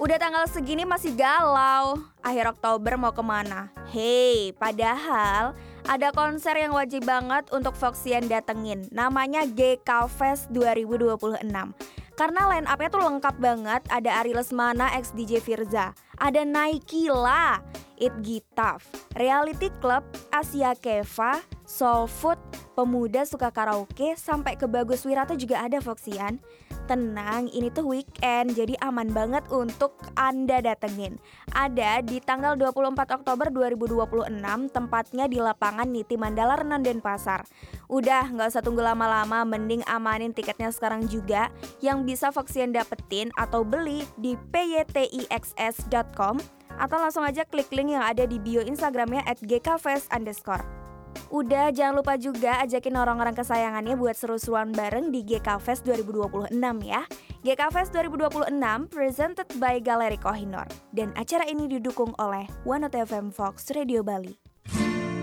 Udah tanggal segini masih galau. Akhir Oktober mau kemana? Hey, padahal ada konser yang wajib banget untuk Foxian datengin. Namanya GK Fest 2026. Karena line up-nya tuh lengkap banget. Ada Ari Lesmana x DJ Firza, ada Naikila, It Gitaf, Reality Club, Asia Keva, Soul Food, Pemuda Suka Karaoke, sampai ke Bagus Wirata juga ada Foxian. Tenang, ini tuh weekend, jadi aman banget untuk Anda datengin. Ada di tanggal 24 Oktober 2026, tempatnya di lapangan Niti Mandala Renon Denpasar. Udah, gak usah tunggu lama-lama, mending amanin tiketnya sekarang juga. Yang bisa Foxian dapetin atau beli di pytixs.com atau langsung aja klik link yang ada di bio Instagramnya @gkfest_. Udah, jangan lupa juga ajakin orang-orang kesayangannya buat seru-seruan bareng di GK Fest 2026 ya. GK Fest 2026 presented by Galeri Kohinoor. Dan acara ini didukung oleh 102 FM Fox Radio Bali.